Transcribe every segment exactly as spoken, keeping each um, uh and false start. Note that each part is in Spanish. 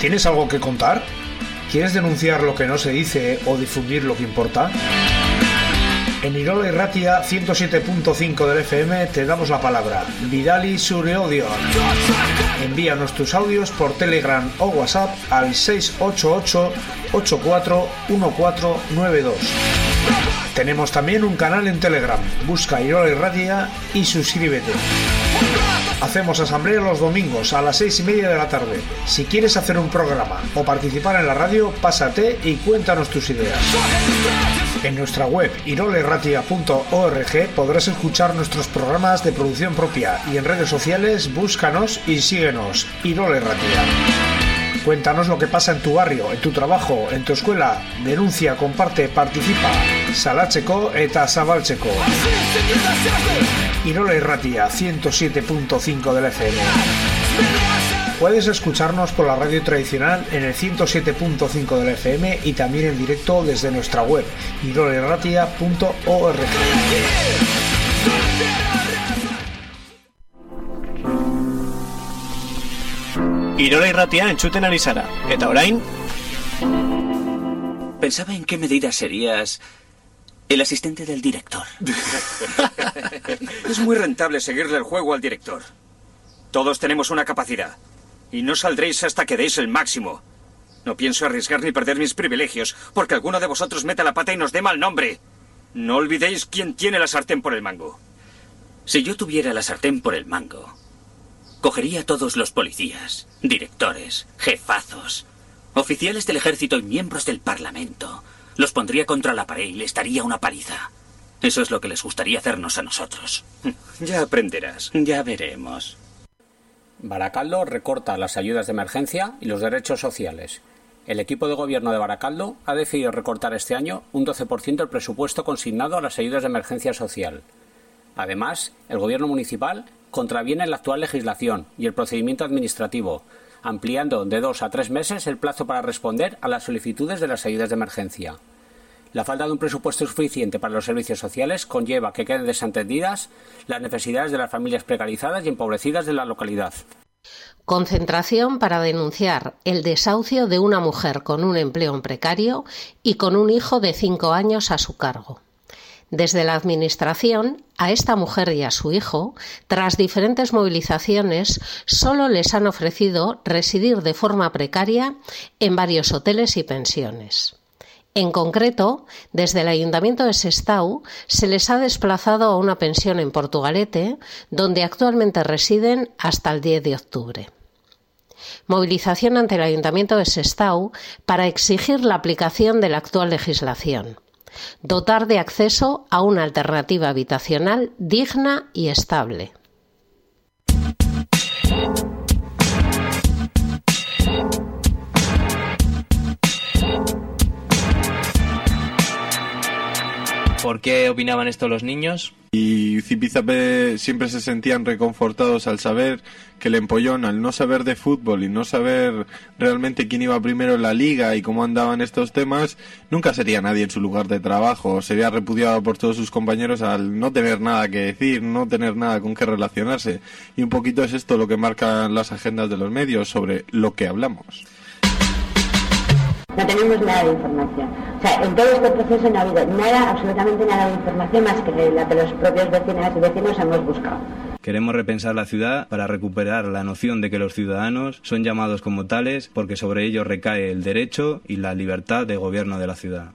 ¿Tienes algo que contar? ¿Quieres denunciar lo que no se dice o difundir lo que importa? En Irola Irratia ciento siete punto cinco del F M te damos la palabra. Bidali zure audio. Envíanos tus audios por Telegram o WhatsApp al seis ocho ocho, ocho cuatro uno cuatro nueve dos. Tenemos también un canal en Telegram. Busca Irola Irratia y suscríbete. Hacemos asamblea los domingos a las seis y media de la tarde. Si quieres hacer un programa o participar en la radio, pásate y cuéntanos tus ideas. En nuestra web irola irratia punto org podrás escuchar nuestros programas de producción propia y en redes sociales búscanos y síguenos. Irola Irratia. Cuéntanos lo que pasa en tu barrio, en tu trabajo, en tu escuela. Denuncia, comparte, participa. Salatzeko eta zabaltzeko. Irola Irratia ciento siete punto cinco del F M. Puedes escucharnos por la radio tradicional en el ciento siete punto cinco del F M y también en directo desde nuestra web irola irratia punto org. Irola Irratia entzuten ari zara. Eta orain? Pensaba en qué medida serías el asistente del director. Es muy rentable seguirle el juego al director. Todos tenemos una capacidad. Y no saldréis hasta que deis el máximo. No pienso arriesgar ni perder mis privilegios, porque alguno de vosotros meta la pata y nos dé mal nombre. No olvidéis quién tiene la sartén por el mango. Si yo tuviera la sartén por el mango, cogería a todos los policías, directores, jefazos, oficiales del ejército y miembros del parlamento. Los pondría contra la pared y les daría una paliza. Eso es lo que les gustaría hacernos a nosotros. Ya aprenderás. Ya veremos. Barakaldo recorta las ayudas de emergencia y los derechos sociales. El equipo de gobierno de Barakaldo ha decidido recortar este año un doce por ciento el presupuesto consignado a las ayudas de emergencia social. Además, el gobierno municipal contraviene la actual legislación y el procedimiento administrativo, ampliando de dos a tres meses el plazo para responder a las solicitudes de las ayudas de emergencia. La falta de un presupuesto suficiente para los servicios sociales conlleva que queden desatendidas las necesidades de las familias precarizadas y empobrecidas de la localidad. Concentración para denunciar el desahucio de una mujer con un empleo precario y con un hijo de cinco años a su cargo. Desde la Administración, a esta mujer y a su hijo, tras diferentes movilizaciones, solo les han ofrecido residir de forma precaria en varios hoteles y pensiones. En concreto, desde el Ayuntamiento de Sestao se les ha desplazado a una pensión en Portugalete, donde actualmente residen hasta el diez de octubre. Movilización ante el Ayuntamiento de Sestao para exigir la aplicación de la actual legislación. Dotar de acceso a una alternativa habitacional digna y estable. ¿Por qué opinaban esto los niños? Y Zipizape siempre se sentían reconfortados al saber que el empollón, al no saber de fútbol y no saber realmente quién iba primero en la liga y cómo andaban estos temas, nunca sería nadie en su lugar de trabajo, sería repudiado por todos sus compañeros al no tener nada que decir, no tener nada con qué relacionarse. Y un poquito es esto lo que marcan las agendas de los medios sobre lo que hablamos. No tenemos nada de información. O sea, en todo este proceso no ha habido nada, absolutamente nada de información más que la que los propios vecinas y vecinos hemos buscado. Queremos repensar la ciudad para recuperar la noción de que los ciudadanos son llamados como tales porque sobre ellos recae el derecho y la libertad de gobierno de la ciudad.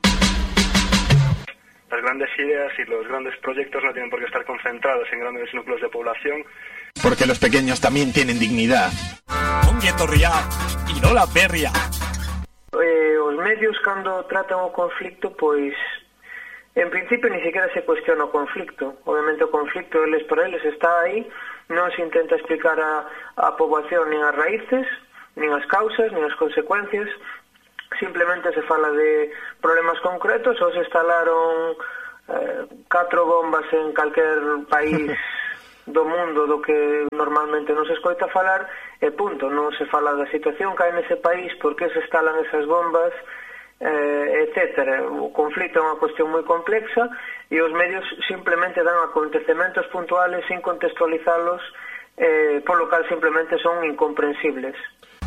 Las grandes ideas y los grandes proyectos no tienen por qué estar concentrados en grandes núcleos de población. Porque los pequeños también tienen dignidad. Ongi etorria, Irola Berria. Eh, os medios cando tratan o conflicto, pois en principio ni siquiera se cuestiona o conflicto. Obviamente o conflicto eles por eles está aí, non se intenta explicar a, a poboación nin as raíces, nin as causas, nin as consecuencias. Simplemente se fala de problemas concretos, ou se instalaron eh, catro bombas en calquer país do mundo do que normalmente non se escoita falar, e punto, non se fala da situación que hai nese país, por que se instalan esas bombas, eh, etcétera. O conflito é unha cuestión moi complexa e os medios simplemente dan acontecementos puntuales sin contextualizalos, eh, polo cal simplemente son incomprensibles.